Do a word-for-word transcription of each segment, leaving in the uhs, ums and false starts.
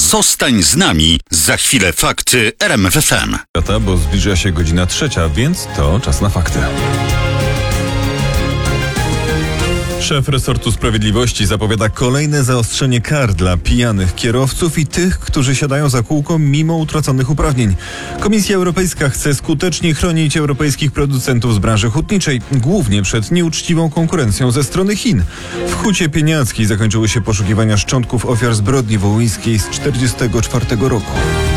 Zostań z nami. Za chwilę fakty R M F F M. Bo zbliża się godzina trzecia, więc to czas na fakty. Szef resortu sprawiedliwości zapowiada kolejne zaostrzenie kar dla pijanych kierowców i tych, którzy siadają za kółko mimo utraconych uprawnień. Komisja Europejska chce skutecznie chronić europejskich producentów z branży hutniczej, głównie przed nieuczciwą konkurencją ze strony Chin. W Hucie Pieniackiej zakończyły się poszukiwania szczątków ofiar zbrodni wołyńskiej z tysiąc dziewięćset czterdziestego czwartego roku.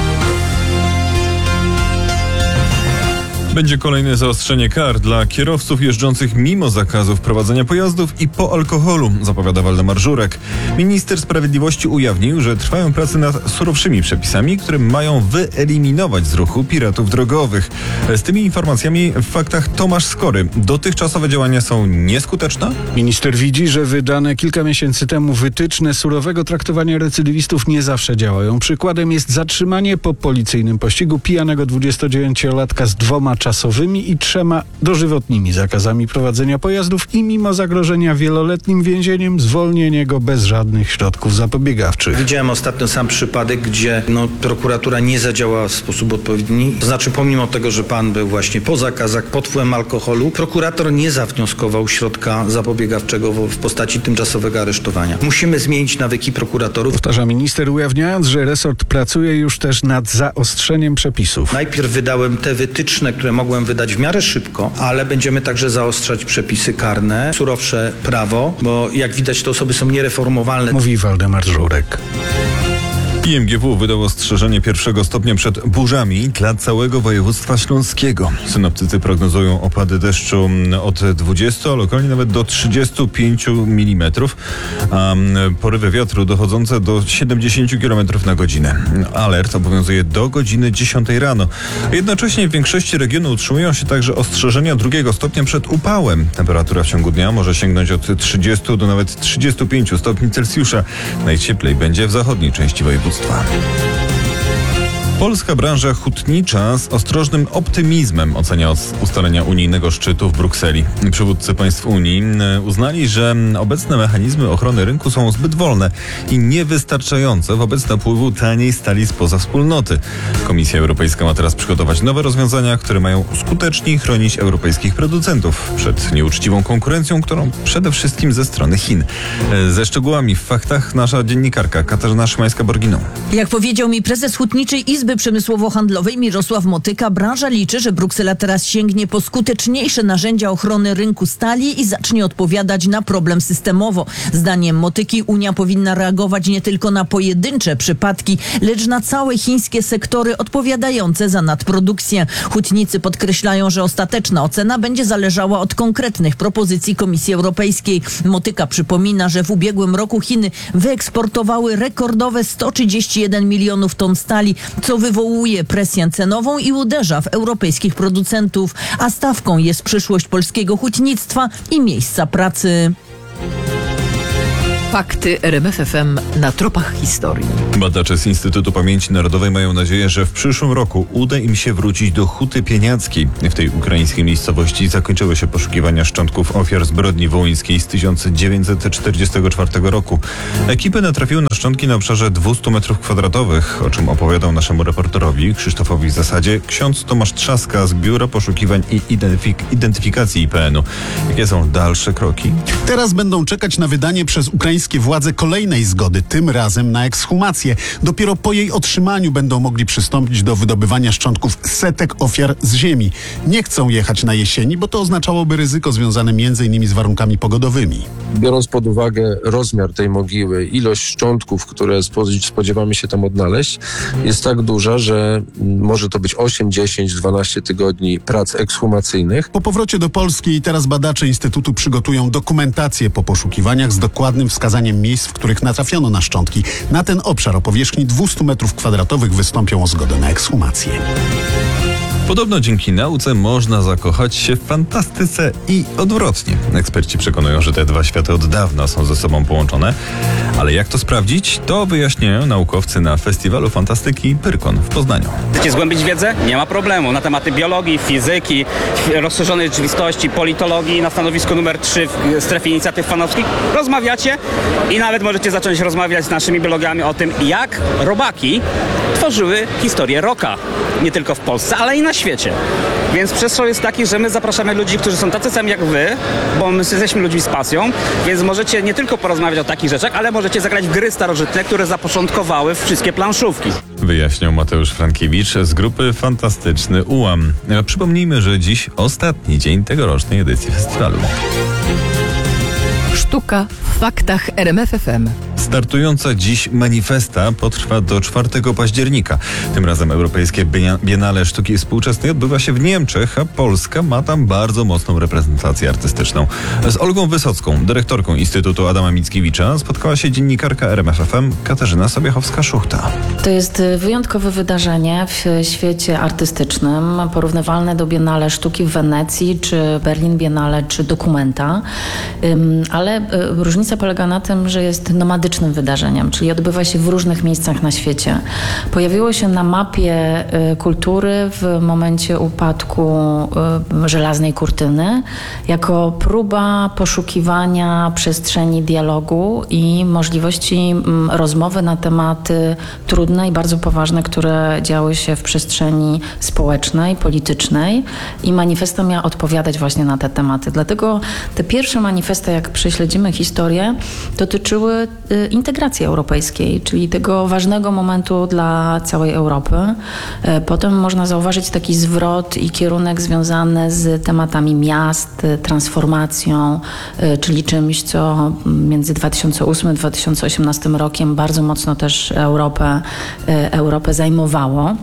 Będzie kolejne zaostrzenie kar dla kierowców jeżdżących mimo zakazów prowadzenia pojazdów i po alkoholu, zapowiada Waldemar Żurek. Minister Sprawiedliwości ujawnił, że trwają prace nad surowszymi przepisami, które mają wyeliminować z ruchu piratów drogowych. Z tymi informacjami w faktach Tomasz Skory. Dotychczasowe działania są nieskuteczne? Minister widzi, że wydane kilka miesięcy temu wytyczne surowego traktowania recydywistów nie zawsze działają. Przykładem jest zatrzymanie po policyjnym pościgu pijanego dwudziestodziewięciolatka z dwoma czasowymi i trzema dożywotnimi zakazami prowadzenia pojazdów i mimo zagrożenia wieloletnim więzieniem zwolnienie go bez żadnych środków zapobiegawczych. Widziałem ostatnio sam przypadek, gdzie no, prokuratura nie zadziałała w sposób odpowiedni. To znaczy pomimo tego, że pan był właśnie po zakazach, pod wpływem alkoholu, prokurator nie zawnioskował środka zapobiegawczego w, w postaci tymczasowego aresztowania. Musimy zmienić nawyki prokuratorów. Powtarza minister, ujawniając, że resort pracuje już też nad zaostrzeniem przepisów. Najpierw wydałem te wytyczne, które mogłem wydać w miarę szybko, ale będziemy także zaostrzać przepisy karne, surowsze prawo, bo jak widać te osoby są niereformowalne. Mówi Waldemar Żurek. I M G W wydał ostrzeżenie pierwszego stopnia przed burzami dla całego województwa śląskiego. Synoptycy prognozują opady deszczu od dwudziestu, a lokalnie nawet do trzydziestu pięciu milimetrów, a porywy wiatru dochodzące do siedemdziesięciu kilometrów na godzinę. Alert obowiązuje do godziny dziesiątej rano. Jednocześnie w większości regionu utrzymują się także ostrzeżenia drugiego stopnia przed upałem. Temperatura w ciągu dnia może sięgnąć od trzydziestu do nawet trzydziestu pięciu stopni Celsjusza. Najcieplej będzie w zachodniej części województwa. Polska branża hutnicza z ostrożnym optymizmem ocenia ustalenia unijnego szczytu w Brukseli. Przywódcy państw Unii uznali, że obecne mechanizmy ochrony rynku są zbyt wolne i niewystarczające wobec napływu taniej stali spoza wspólnoty. Komisja Europejska ma teraz przygotować nowe rozwiązania, które mają skuteczniej chronić europejskich producentów przed nieuczciwą konkurencją, którą przede wszystkim ze strony Chin. Ze szczegółami w faktach nasza dziennikarka Katarzyna Szymańska-Borginą. Jak powiedział mi prezes Hutniczej Izby Przemysłowo-Handlowej Mirosław Motyka, branża liczy, że Bruksela teraz sięgnie po skuteczniejsze narzędzia ochrony rynku stali i zacznie odpowiadać na problem systemowo. Zdaniem Motyki Unia powinna reagować nie tylko na pojedyncze przypadki, lecz na całe chińskie sektory odpowiadające za nadprodukcję. Hutnicy podkreślają, że ostateczna ocena będzie zależała od konkretnych propozycji Komisji Europejskiej. Motyka przypomina, że w ubiegłym roku Chiny wyeksportowały rekordowe sto trzydzieści jeden milionów ton stali, co wywołuje presję cenową i uderza w europejskich producentów, a stawką jest przyszłość polskiego hutnictwa i miejsca pracy. Fakty R M F F M na tropach historii. Badacze z Instytutu Pamięci Narodowej mają nadzieję, że w przyszłym roku uda im się wrócić do Huty Pieniackiej. W tej ukraińskiej miejscowości zakończyły się poszukiwania szczątków ofiar zbrodni wołyńskiej z tysiąc dziewięćset czterdziestego czwartego roku. Ekipy natrafiły na szczątki na obszarze dwustu metrów kwadratowych, o czym opowiadał naszemu reporterowi Krzysztofowi Zasadzie ksiądz Tomasz Trzaska z Biura Poszukiwań i Identyfik- Identyfikacji I P N-u. Jakie są dalsze kroki? Teraz będą czekać na wydanie przez ukraińskie władze kolejnej zgody, tym razem na ekshumację. Dopiero po jej otrzymaniu będą mogli przystąpić do wydobywania szczątków setek ofiar z ziemi. Nie chcą jechać na jesieni, bo to oznaczałoby ryzyko związane między innymi z warunkami pogodowymi. Biorąc pod uwagę rozmiar tej mogiły, ilość szczątków, które spodziewamy się tam odnaleźć, jest tak duża, że może to być osiem, dziesięć, dwanaście tygodni prac ekshumacyjnych. Po powrocie do Polski teraz badacze Instytutu przygotują dokumentację po poszukiwaniach z dokładnym wskazaniem miejsc, w których natrafiono na szczątki. Na ten obszar o powierzchni dwustu metrów kwadratowych wystąpią o zgodę na ekshumację. Podobno dzięki nauce można zakochać się w fantastyce i odwrotnie. Eksperci przekonują, że te dwa światy od dawna są ze sobą połączone. Ale jak to sprawdzić? To wyjaśniają naukowcy na Festiwalu Fantastyki Pyrkon w Poznaniu. Chcecie zgłębić wiedzę? Nie ma problemu. Na tematy biologii, fizyki, rozszerzonej rzeczywistości, politologii na stanowisku numer trzy w strefie inicjatyw fanowskich rozmawiacie i nawet możecie zacząć rozmawiać z naszymi biologami o tym, jak robaki tworzyły historię rocka. Nie tylko w Polsce, ale i na świecie. Więc przestrzał jest taki, że my zapraszamy ludzi, którzy są tacy sami jak wy, bo my jesteśmy ludźmi z pasją, więc możecie nie tylko porozmawiać o takich rzeczach, ale możecie zagrać w gry starożytne, które zapoczątkowały wszystkie planszówki. Wyjaśniał Mateusz Frankiewicz z grupy Fantastyczny Ułam. Przypomnijmy, że dziś ostatni dzień tegorocznej edycji festiwalu. Sztuka w faktach R M F F M. Startująca dziś manifesta potrwa do czwartego października. Tym razem Europejskie Biennale Sztuki Współczesnej odbywa się w Niemczech, a Polska ma tam bardzo mocną reprezentację artystyczną. Z Olgą Wysocką, dyrektorką Instytutu Adama Mickiewicza, spotkała się dziennikarka R M F F M Katarzyna Sobiechowska-Szuchta. To jest wyjątkowe wydarzenie w świecie artystycznym, porównywalne do Biennale Sztuki w Wenecji, czy Berlin Biennale, czy Documenta, ale różnica polega na tym, że jest nomadycznym wydarzeniem, czyli odbywa się w różnych miejscach na świecie. Pojawiło się na mapie kultury w momencie upadku żelaznej kurtyny jako próba poszukiwania przestrzeni dialogu i możliwości rozmowy na tematy trudne i bardzo poważne, które działy się w przestrzeni społecznej, politycznej i manifesta miała odpowiadać właśnie na te tematy. Dlatego te pierwsze manifesty, jak prześledzimy historię, dotyczyły integracji europejskiej, czyli tego ważnego momentu dla całej Europy. Potem można zauważyć taki zwrot i kierunek związany z tematami miast, transformacją, czyli czymś, co między dwa tysiące ósmym a dwa tysiące osiemnastym rokiem bardzo mocno też Europę, Europę zajmowało.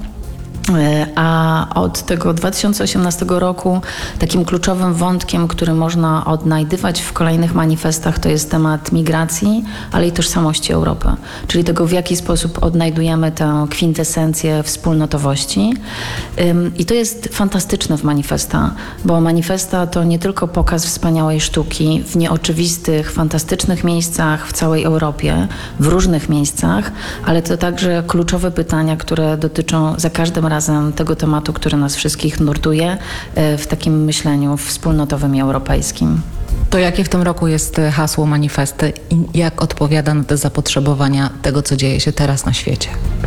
A od tego dwa tysiące osiemnastego roku takim kluczowym wątkiem, który można odnajdywać w kolejnych manifestach, to jest temat migracji, ale i tożsamości Europy. Czyli tego, w jaki sposób odnajdujemy tę kwintesencję wspólnotowości. I to jest fantastyczne w manifesta, bo manifesta to nie tylko pokaz wspaniałej sztuki w nieoczywistych, fantastycznych miejscach w całej Europie, w różnych miejscach, ale to także kluczowe pytania, które dotyczą za każdym razem tego tematu, który nas wszystkich nurtuje w takim myśleniu wspólnotowym i europejskim. To jakie w tym roku jest hasło manifesty i jak odpowiada na te zapotrzebowania tego, co dzieje się teraz na świecie?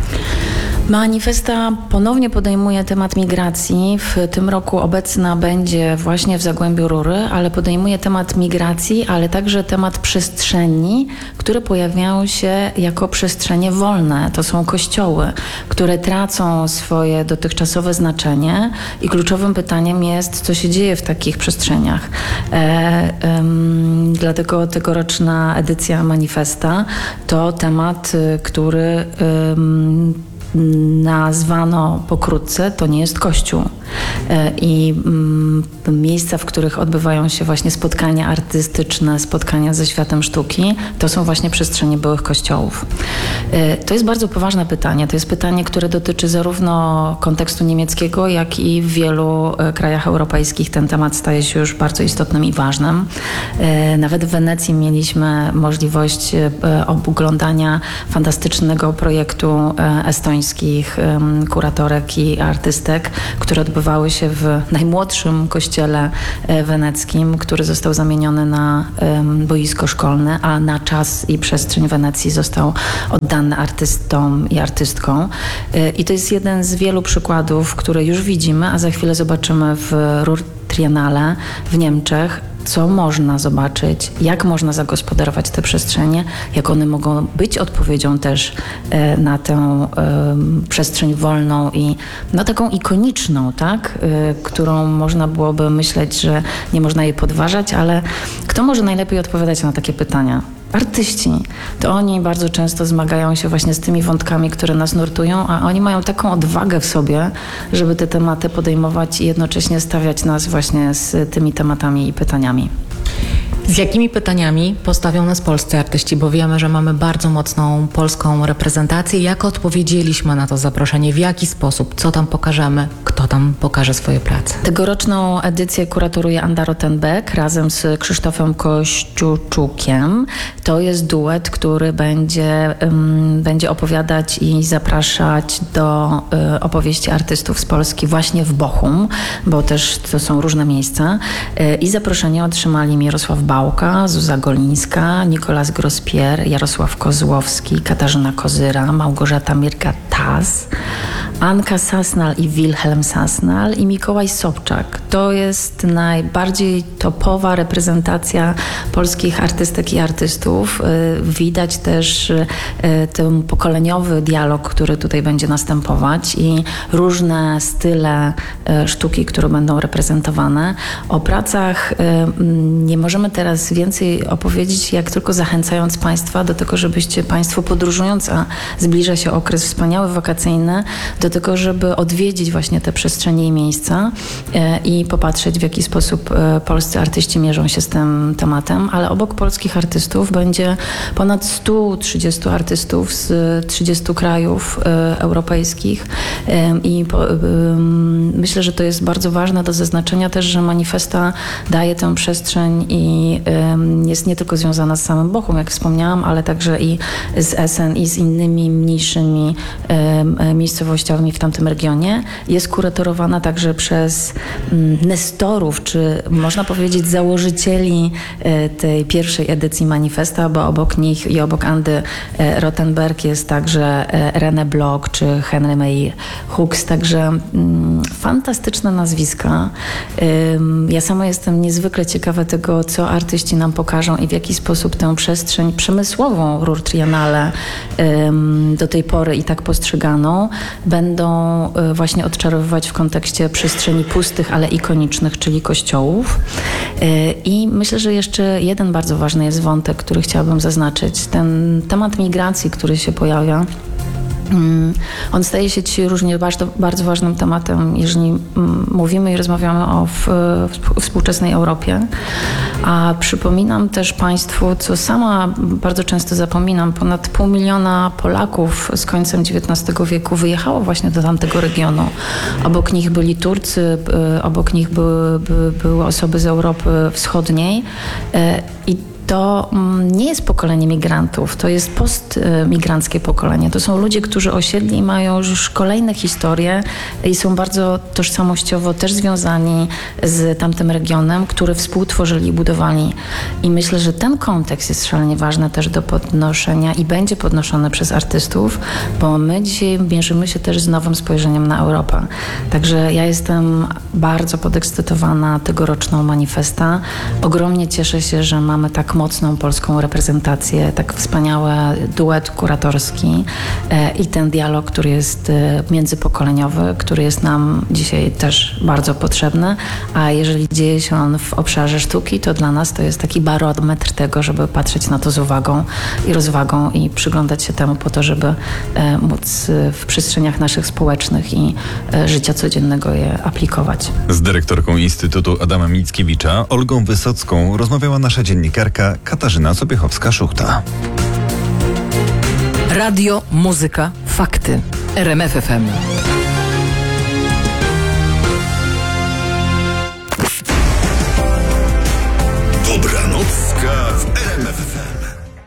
Manifesta ponownie podejmuje temat migracji. W tym roku obecna będzie właśnie w Zagłębiu Rury, ale podejmuje temat migracji, ale także temat przestrzeni, które pojawiają się jako przestrzenie wolne. To są kościoły, które tracą swoje dotychczasowe znaczenie i kluczowym pytaniem jest, co się dzieje w takich przestrzeniach. E, em, dlatego tegoroczna edycja manifesta to temat, który em, nazwano pokrótce, to nie jest Kościół. I miejsca, w których odbywają się właśnie spotkania artystyczne, spotkania ze światem sztuki, to są właśnie przestrzenie byłych kościołów. To jest bardzo poważne pytanie. To jest pytanie, które dotyczy zarówno kontekstu niemieckiego, jak i w wielu krajach europejskich ten temat staje się już bardzo istotnym i ważnym. Nawet w Wenecji mieliśmy możliwość oglądania fantastycznego projektu estońskich kuratorek i artystek, które odbywały się w najmłodszym kościele weneckim, który został zamieniony na boisko szkolne, a na czas i przestrzeń Wenecji został oddany artystom i artystkom. I to jest jeden z wielu przykładów, które już widzimy, a za chwilę zobaczymy w Ruhr Triennale w Niemczech, co można zobaczyć, jak można zagospodarować te przestrzenie, jak one mogą być odpowiedzią też e, na tę e, przestrzeń wolną i no, taką ikoniczną, tak? E, którą można byłoby myśleć, że nie można jej podważać, ale kto może najlepiej odpowiadać na takie pytania? Artyści. To oni bardzo często zmagają się właśnie z tymi wątkami, które nas nurtują, a oni mają taką odwagę w sobie, żeby te tematy podejmować i jednocześnie stawiać nas właśnie z tymi tematami i pytaniami. Z jakimi pytaniami postawią nas polscy artyści, bo wiemy, że mamy bardzo mocną polską reprezentację. Jak odpowiedzieliśmy na to zaproszenie? W jaki sposób? Co tam pokażemy? Kto tam pokaże swoje prace? Tegoroczną edycję kuratoruje Anda Rothenbeck razem z Krzysztofem Kościuczukiem. To jest duet, który będzie, um, będzie opowiadać i zapraszać do y, opowieści artystów z Polski właśnie w Bochum, bo też to są różne miejsca. Y, I zaproszenie otrzymali Mirosław Bałka, Zuza Golińska, Nicolas Grospier, Jarosław Kozłowski, Katarzyna Kozyra, Małgorzata Mirka-Tas, Anka Sasnal i Wilhelm Sasnal i Mikołaj Sobczak. To jest najbardziej topowa reprezentacja polskich artystek i artystów. Widać też ten pokoleniowy dialog, który tutaj będzie następować i różne style sztuki, które będą reprezentowane. O pracach nie możemy teraz więcej opowiedzieć, jak tylko zachęcając Państwa do tego, żebyście Państwo podróżując, a zbliża się okres wspaniały wakacyjny, do tego, żeby odwiedzić właśnie te przestrzenie i miejsca i popatrzeć, w jaki sposób polscy artyści mierzą się z tym tematem, ale obok polskich artystów będzie ponad stu trzydziestu artystów z trzydziestu krajów europejskich i po, myślę, że to jest bardzo ważne do zaznaczenia też, że manifesta daje tę przestrzeń i jest nie tylko związana z samym Bochum, jak wspomniałam, ale także i z Essen i z innymi mniejszymi miejscowościami w tamtym regionie. Jest kuratorowana także przez nestorów, czy można powiedzieć założycieli tej pierwszej edycji manifesta, bo obok nich i obok Andy Rothenberg jest także René Bloch czy Henry May Hooks, także fantastyczne nazwiska. Ja sama jestem niezwykle ciekawa tego, co artyści nam pokażą i w jaki sposób tę przestrzeń przemysłową Ruhr Triennale do tej pory i tak postrzeganą będą właśnie odczarowywać w kontekście przestrzeni pustych, ale ikonicznych, czyli kościołów. I myślę, że jeszcze jeden bardzo ważny jest wątek, który chciałabym zaznaczyć. Ten temat migracji, który się pojawia, on staje się dzisiaj różnie bardzo, bardzo ważnym tematem, jeżeli mówimy i rozmawiamy o w, w współczesnej Europie. A przypominam też Państwu, co sama bardzo często zapominam, ponad pół miliona Polaków z końcem dziewiętnastego wieku wyjechało właśnie do tamtego regionu. Obok nich byli Turcy, obok nich były, były, były osoby z Europy Wschodniej i to nie jest pokolenie migrantów, to jest postmigranckie pokolenie. To są ludzie, którzy osiedli i mają już kolejne historie i są bardzo tożsamościowo też związani z tamtym regionem, który współtworzyli i budowali. I myślę, że ten kontekst jest szalenie ważny też do podnoszenia i będzie podnoszony przez artystów, bo my dzisiaj mierzymy się też z nowym spojrzeniem na Europę. Także ja jestem bardzo podekscytowana tegoroczną manifesta. Ogromnie cieszę się, że mamy tak mocną polską reprezentację, tak wspaniały duet kuratorski e, i ten dialog, który jest e, międzypokoleniowy, który jest nam dzisiaj też bardzo potrzebny, a jeżeli dzieje się on w obszarze sztuki, to dla nas to jest taki barometr tego, żeby patrzeć na to z uwagą i rozwagą i przyglądać się temu po to, żeby e, móc w przestrzeniach naszych społecznych i e, życia codziennego je aplikować. Z dyrektorką Instytutu Adama Mickiewicza, Olgą Wysocką, rozmawiała nasza dziennikarka Katarzyna Sobiechowska-Szuchta. Radio, muzyka, fakty. R M F F M.